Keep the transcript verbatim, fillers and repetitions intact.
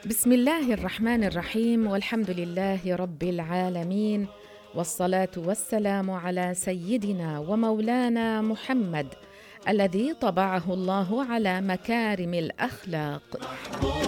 بسم الله الرحمن الرحيم، والحمد لله رب العالمين، والصلاة والسلام على سيدنا ومولانا محمد الذي طبعه الله على مكارم الأخلاق.